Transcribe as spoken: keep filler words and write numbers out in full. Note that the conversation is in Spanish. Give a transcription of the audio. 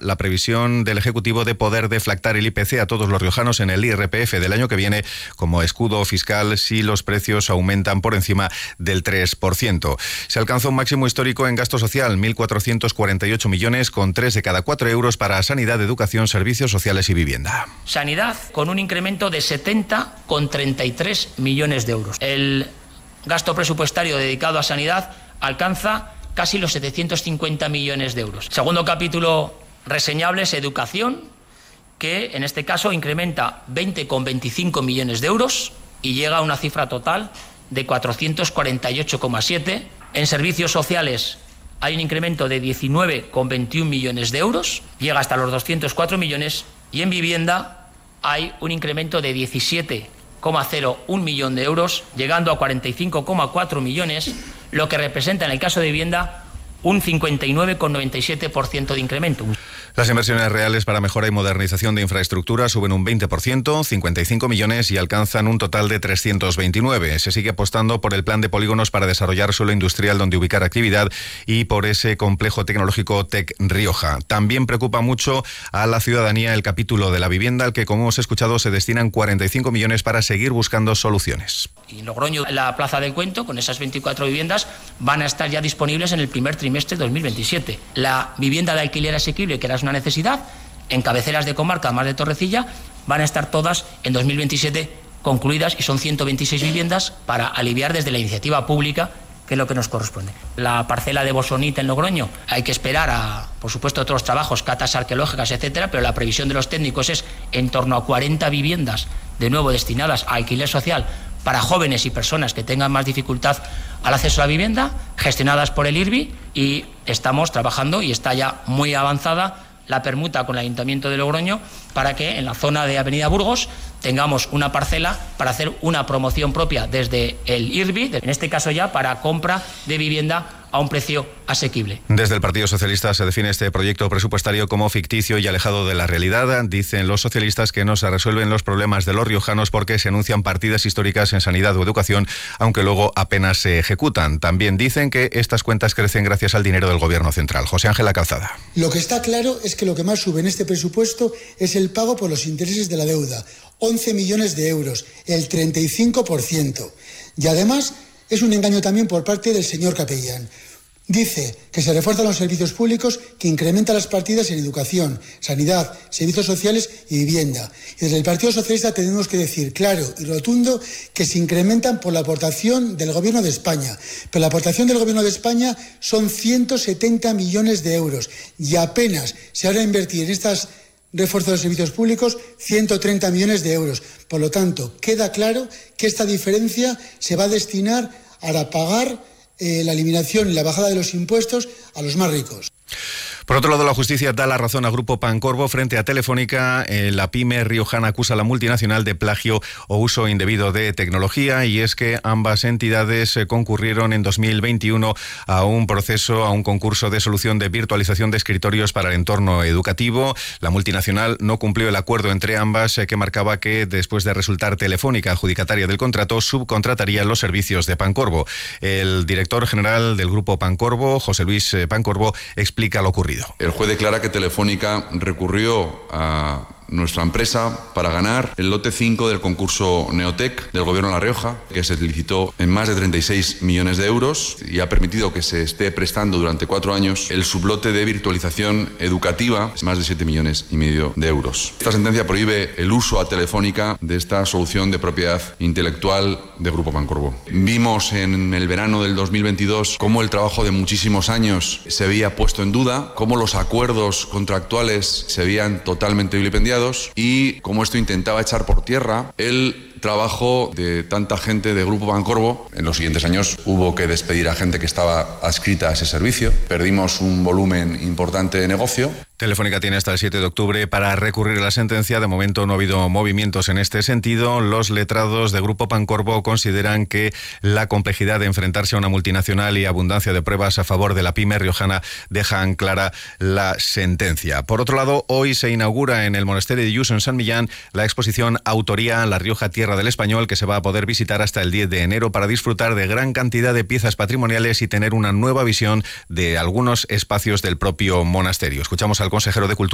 la previsión del Ejecutivo de poder deflactar el I P C a todos los riojanos en el I R P F del año que viene como escudo fiscal si los precios aumentan por encima del tres por ciento. Se alcanzó un máximo histórico en gasto social, mil cuatrocientos cuarenta y ocho millones, con tres de cada cuatro euros para sanidad, educación, servicios sociales y vivienda. Sanidad con un incremento de setenta coma treinta y tres millones de euros. El gasto presupuestario dedicado a sanidad alcanza casi los setecientos cincuenta millones de euros. Segundo capítulo reseñable es educación, que en este caso incrementa veinte coma veinticinco millones de euros y llega a una cifra total de cuatrocientos cuarenta y ocho coma siete. En servicios sociales hay un incremento de diecinueve coma veintiuno millones de euros, llega hasta los doscientos cuatro millones, y en vivienda hay un incremento de diecisiete coma cero uno millón de euros, llegando a cuarenta y cinco coma cuatro millones, lo que representa en el caso de vivienda un cincuenta y nueve coma noventa y siete por ciento de incremento. Las inversiones reales para mejora y modernización de infraestructura suben un veinte por ciento, cincuenta y cinco millones, y alcanzan un total de trescientos veintinueve. Se sigue apostando por el plan de polígonos para desarrollar suelo industrial donde ubicar actividad y por ese complejo tecnológico Tec Rioja. También preocupa mucho a la ciudadanía el capítulo de la vivienda, al que, como hemos escuchado, se destinan cuarenta y cinco millones para seguir buscando soluciones. Y en Logroño, la Plaza del Cuento, con esas veinticuatro viviendas, van a estar ya disponibles en el primer trimestre de dos mil veintisiete. La vivienda de alquiler asequible, que era una necesidad, en cabeceras de comarca, más de Torrecilla, van a estar todas en dos mil veintisiete concluidas, y son ciento veintiséis viviendas para aliviar desde la iniciativa pública, que es lo que nos corresponde. La parcela de Bosonit en Logroño, hay que esperar a, por supuesto, otros trabajos, catas arqueológicas, etcétera, pero la previsión de los técnicos es en torno a cuarenta viviendas, de nuevo destinadas a alquiler social para jóvenes y personas que tengan más dificultad al acceso a la vivienda, gestionadas por el I R B I, y estamos trabajando, y está ya muy avanzada, la permuta con el Ayuntamiento de Logroño para que en la zona de Avenida Burgos tengamos una parcela para hacer una promoción propia desde el I R B I, en este caso ya para compra de vivienda a un precio asequible. Desde el Partido Socialista se define este proyecto presupuestario como ficticio y alejado de la realidad. Dicen los socialistas que no se resuelven los problemas de los riojanos porque se anuncian partidas históricas en sanidad o educación, aunque luego apenas se ejecutan. También dicen que estas cuentas crecen gracias al dinero del Gobierno central. José Ángel Calzada. Lo que está claro es que lo que más sube en este presupuesto es el pago por los intereses de la deuda, once millones de euros, el treinta y cinco por ciento. Y además es un engaño también por parte del señor Capellán. Dice que se refuerzan los servicios públicos, que incrementa las partidas en educación, sanidad, servicios sociales y vivienda. Y desde el Partido Socialista tenemos que decir claro y rotundo que se incrementan por la aportación del Gobierno de España. Pero la aportación del Gobierno de España son ciento setenta millones de euros y apenas se van a invertir en estas refuerzo de los servicios públicos ciento treinta millones de euros. Por lo tanto, queda claro que esta diferencia se va a destinar a pagar eh, la eliminación y la bajada de los impuestos a los más ricos. Por otro lado, la justicia da la razón a Grupo Pancorbo frente a Telefónica. Eh, la pyme riojana acusa a la multinacional de plagio o uso indebido de tecnología, y es que ambas entidades eh, concurrieron en dos mil veintiuno a un proceso, a un concurso de solución de virtualización de escritorios para el entorno educativo. La multinacional no cumplió el acuerdo entre ambas eh, que marcaba que, después de resultar Telefónica adjudicataria del contrato, subcontrataría los servicios de Pancorbo. El director general del Grupo Pancorbo, José Luis eh, Pancorbo, explica lo ocurrido. El juez declara que Telefónica recurrió a nuestra empresa para ganar el lote cinco del concurso Neotec del Gobierno de La Rioja, que se licitó en más de treinta y seis millones de euros y ha permitido que se esté prestando durante cuatro años el sublote de virtualización educativa, más de siete millones y medio de euros. Esta sentencia prohíbe el uso a Telefónica de esta solución de propiedad intelectual de Grupo Pancorbo. Vimos en el verano del dos mil veintidós cómo el trabajo de muchísimos años se había puesto en duda, cómo los acuerdos contractuales se habían totalmente vilipendiado y como esto intentaba echar por tierra el trabajo de tanta gente de Grupo Pancorbo. En los siguientes años hubo que despedir a gente que estaba adscrita a ese servicio. Perdimos un volumen importante de negocio. Telefónica tiene hasta el siete de octubre para recurrir a la sentencia. De momento no ha habido movimientos en este sentido. Los letrados de Grupo Pancorbo consideran que la complejidad de enfrentarse a una multinacional y abundancia de pruebas a favor de la pyme riojana dejan clara la sentencia. Por otro lado, hoy se inaugura en el Monasterio de Lluçà, en San Millán, la exposición Autoría La Rioja, Tierra del Español, que se va a poder visitar hasta el diez de enero para disfrutar de gran cantidad de piezas patrimoniales y tener una nueva visión de algunos espacios del propio monasterio. Escuchamos al consejero de Cultura